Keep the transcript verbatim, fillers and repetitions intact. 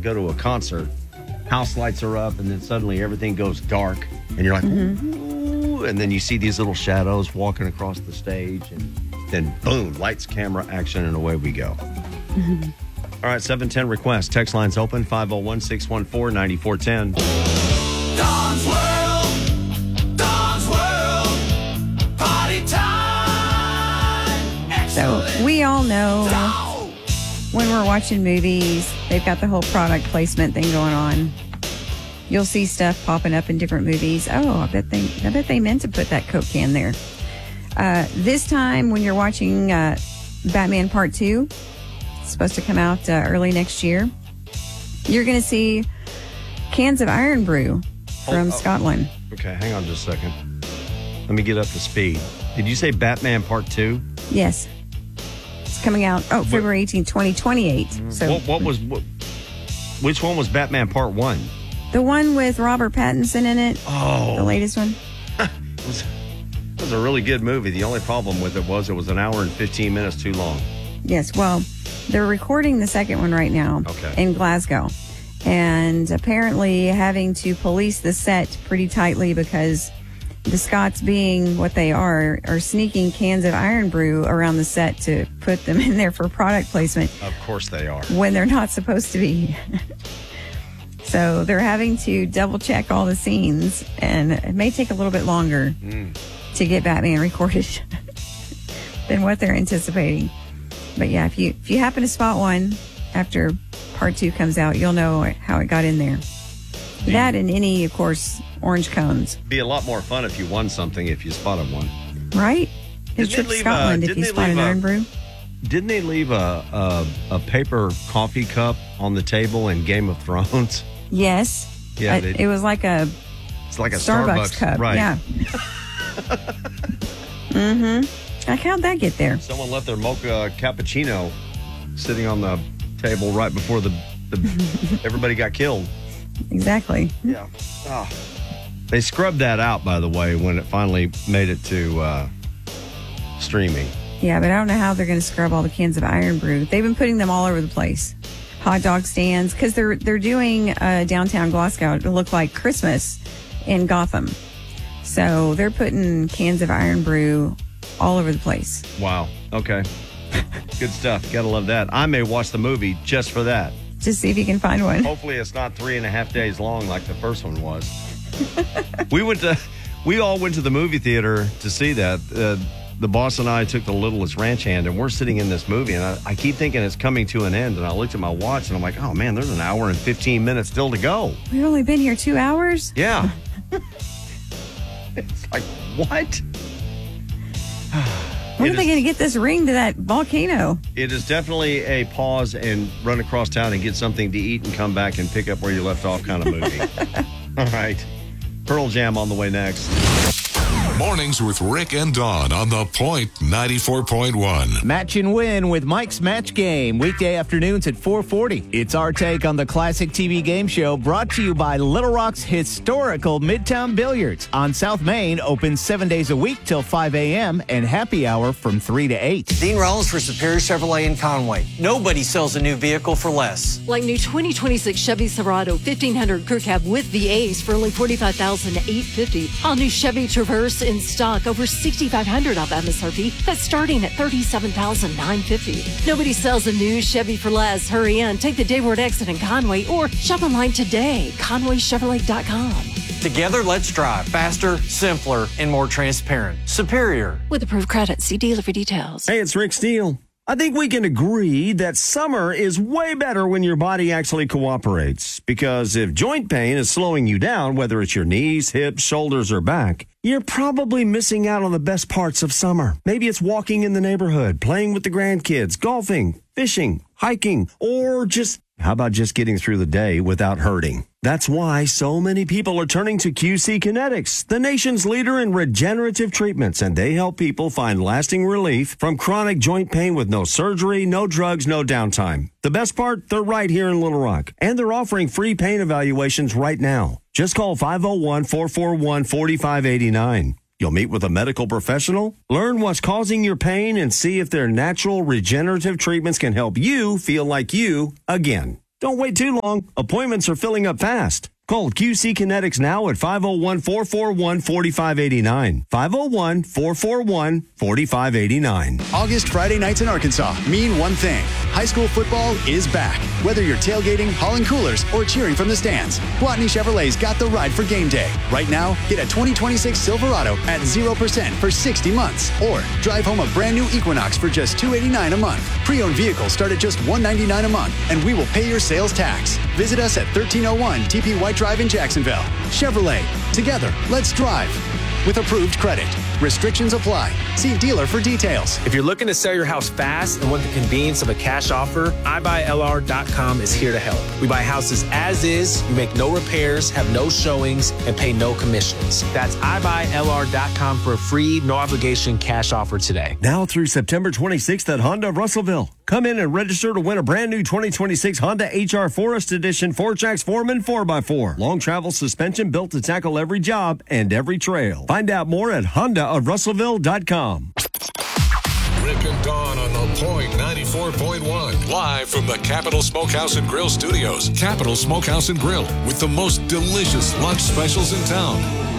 go to a concert. House lights are up, and then suddenly everything goes dark, and you're like, mm-hmm. Ooh, and then you see these little shadows walking across the stage, and then boom, lights, camera, action, and away we go. Mm-hmm. All right, seven ten request. Text line's open, five oh one, six one four, nine four one oh. Don's World, Don's World, party time. So we all know when we're watching movies, they've got the whole product placement thing going on. You'll see stuff popping up in different movies. Oh, I bet they, I bet they meant to put that Coke can there. Uh, this time, when you're watching uh, Batman Part Two, it's supposed to come out uh, early next year. You're going to see cans of Iron Brew from oh, oh. Scotland. Okay, hang on just a second. Let me get up to speed. Did you say Batman Part Two? Yes. Coming out, oh, February eighteenth, twenty twenty-eight. So, what, what was, what, which one was Batman Part One? The one with Robert Pattinson in it. Oh. The latest one. it, was, it was a really good movie. The only problem with it was it was an hour and fifteen minutes too long. Yes, well, they're recording the second one right now okay. in Glasgow. And apparently having to police the set pretty tightly because the Scots, being what they are, are sneaking cans of Iron Brew around the set to put them in there for product placement. Of course they are. When they're not supposed to be. So they're having to double check all the scenes, and it may take a little bit longer mm. to get Batman recorded than what they're anticipating. But yeah, if you if you happen to spot one after Part Two comes out, you'll know how it got in there. Yeah. That and any, of course, orange cones. Be a lot more fun if you won something if you spotted one. Right? His trip to Scotland if you spotted an Iron Brew. Didn't they leave a, a a paper coffee cup on the table in Game of Thrones? Yes. Yeah. Uh, it was like a It's like a Starbucks, Starbucks cup. Right. Yeah. mm-hmm. Like, how'd that get there? Someone left their mocha cappuccino sitting on the table right before the, the everybody got killed. Exactly. Yeah. Oh. They scrubbed that out, by the way, when it finally made it to uh, streaming. Yeah, but I don't know how they're going to scrub all the cans of Iron Brew. They've been putting them all over the place. Hot dog stands, because they're they're doing uh, downtown Glasgow to look like Christmas in Gotham. So they're putting cans of Iron Brew all over the place. Wow. Okay. Good stuff. Gotta love that. I may watch the movie just for that. Just see if you can find one. Hopefully it's not three and a half days long like the first one was. we went to, we all went to the movie theater to see that. Uh, the boss and I took the Littlest Ranch Hand, and we're sitting in this movie, and I, I keep thinking it's coming to an end, and I looked at my watch, and I'm like, oh, man, there's an hour and fifteen minutes still to go. We've only been here two hours? Yeah. It's like, what? When it are they is, going to get this ring to that volcano? It is definitely a pause and run across town and get something to eat and come back and pick up where you left off kind of movie. All right. Pearl Jam on the way next. Mornings with Rick and Dawn on The Point ninety-four point one. Match and Win with Mike's Match Game, weekday afternoons at four forty. It's our take on the classic T V game show, brought to you by Little Rock's historical Midtown Billiards on South Main, open seven days a week till five a.m. and happy hour from three to eight. Dean Rollins for Superior Chevrolet in Conway. Nobody sells a new vehicle for less. Like new twenty twenty-six Chevy Silverado fifteen hundred Crew Cab with V As for only forty-five thousand eight hundred fifty dollars. All new Chevy Traverse in stock, over sixty-five hundred dollars off M S R P. That's starting at thirty-seven thousand nine hundred fifty dollars. Nobody sells a new Chevy for less. Hurry in, take the Dayward exit in Conway, or shop online today, Conway Chevrolet dot com. Together, let's drive faster, simpler, and more transparent. Superior. With approved credit, see dealer for details. Hey, it's Rick Steele. I think we can agree that summer is way better when your body actually cooperates. Because if joint pain is slowing you down, whether it's your knees, hips, shoulders, or back, you're probably missing out on the best parts of summer. Maybe it's walking in the neighborhood, playing with the grandkids, golfing, fishing, hiking, or just, how about just getting through the day without hurting? That's why so many people are turning to Q C Kinetics, the nation's leader in regenerative treatments, and they help people find lasting relief from chronic joint pain with no surgery, no drugs, no downtime. The best part, they're right here in Little Rock, and they're offering free pain evaluations right now. Just call five oh one, four four one, four five eight nine. You'll meet with a medical professional, learn what's causing your pain, and see if their natural regenerative treatments can help you feel like you again. Don't wait too long. Appointments are filling up fast. Call Q C Kinetics now at five oh one, four four one, four five eight nine. five oh one, four four one, four five eight nine. August Friday nights in Arkansas mean one thing. High school football is back. Whether you're tailgating, hauling coolers, or cheering from the stands, Botany Chevrolet's got the ride for game day. Right now, get a twenty twenty-six Silverado at zero percent for sixty months. Or drive home a brand new Equinox for just two hundred eighty-nine dollars a month. Pre-owned vehicles start at just one hundred ninety-nine dollars a month, and we will pay your sales tax. Visit us at thirteen oh one T P White Drive in Jacksonville. Chevrolet. Together, let's drive. With approved credit. Restrictions apply. See dealer for details. If you're looking to sell your house fast and want the convenience of a cash offer, i buy L R dot com is here to help. We buy houses as is, you make no repairs, have no showings, and pay no commissions. That's i buy L R dot com for a free, no obligation cash offer today. Now through September twenty-sixth at Honda of Russellville. Come in and register to win a brand new twenty twenty-six Honda H R Forest Edition four Tracks Foreman four by four. Long travel suspension built to tackle every job and every trail. Find out more at honda of russellville dot com. Rick and Dawn on the Point ninety-four point one. Live from the Capital Smokehouse and Grill Studios. Capital Smokehouse and Grill with the most delicious lunch specials in town.